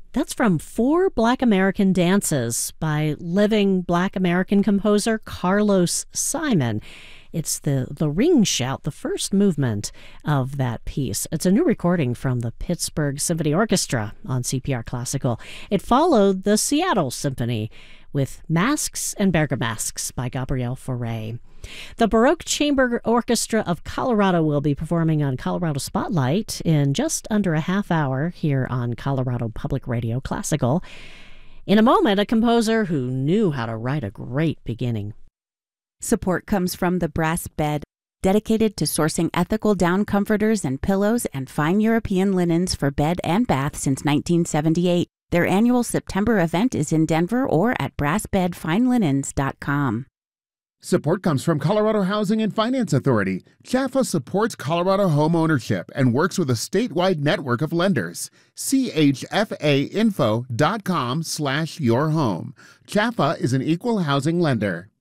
That's from Four Black American Dances by living Black American composer Carlos Simon. It's the ring shout, the first movement of that piece. It's a new recording from the Pittsburgh Symphony Orchestra on CPR Classical. It followed the Seattle Symphony with Masks and Bergamasques by Gabriel Fauré. The Baroque Chamber Orchestra of Colorado will be performing on Colorado Spotlight in just under a half hour here on Colorado Public Radio Classical. In a moment, a composer who knew how to write a great beginning. Support comes from the Brass Bed, dedicated to sourcing ethical down comforters and pillows and fine European linens for bed and bath since 1978. Their annual September event is in Denver or at brassbedfinelinens.com. Support comes from Colorado Housing and Finance Authority. CHFA supports Colorado home ownership and works with a statewide network of lenders. chfainfo.com/yourhome. CHFA is an equal housing lender.